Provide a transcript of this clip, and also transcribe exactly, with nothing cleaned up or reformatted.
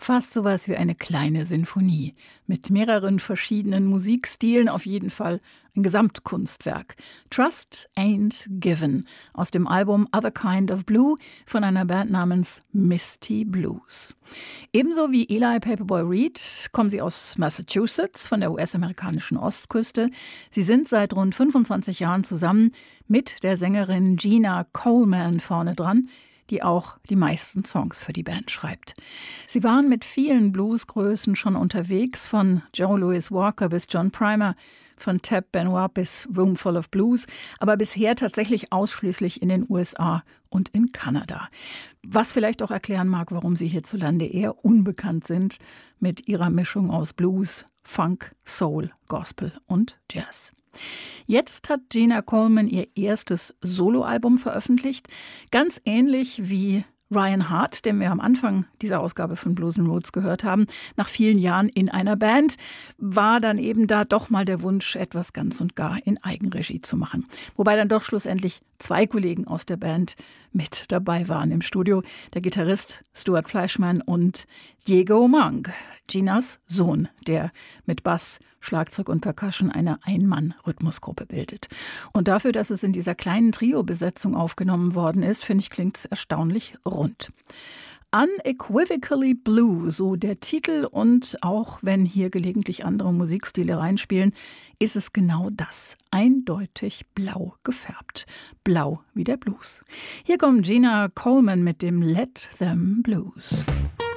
Fast sowas wie eine kleine Sinfonie mit mehreren verschiedenen Musikstilen, auf jeden Fall ein Gesamtkunstwerk. Trust Ain't Given aus dem Album Other Kind of Blue von einer Band namens Misty Blues. Ebenso wie Eli Paperboy Reed kommen sie aus Massachusetts von der U S-amerikanischen Ostküste. Sie sind seit rund fünfundzwanzig Jahren zusammen mit der Sängerin Gina Coleman vorne dran, die auch die meisten Songs für die Band schreibt. Sie waren mit vielen Bluesgrößen schon unterwegs, von Joe Louis Walker bis John Primer, von Tab Benoit bis Room Full of Blues, aber bisher tatsächlich ausschließlich in den U S A und in Kanada. Was vielleicht auch erklären mag, warum sie hierzulande eher unbekannt sind mit ihrer Mischung aus Blues, Funk, Soul, Gospel und Jazz. Jetzt hat Gina Coleman ihr erstes Soloalbum veröffentlicht, ganz ähnlich wie Ryan Hart, den wir am Anfang dieser Ausgabe von Blues and Roots gehört haben. Nach vielen Jahren in einer Band war dann eben da doch mal der Wunsch, etwas ganz und gar in Eigenregie zu machen. Wobei dann doch schlussendlich zwei Kollegen aus der Band mit dabei waren im Studio. Der Gitarrist Stuart Fleischmann und Diego Monk, Ginas Sohn, der mit Bass, Schlagzeug und Percussion eine Ein-Mann-Rhythmusgruppe bildet. Und dafür, dass es in dieser kleinen Trio-Besetzung aufgenommen worden ist, finde ich, klingt es erstaunlich rund. Unequivocally Blue, so der Titel, und auch wenn hier gelegentlich andere Musikstile reinspielen, ist es genau das. Eindeutig blau gefärbt. Blau wie der Blues. Hier kommt Gina Coleman mit dem Let Them Blues.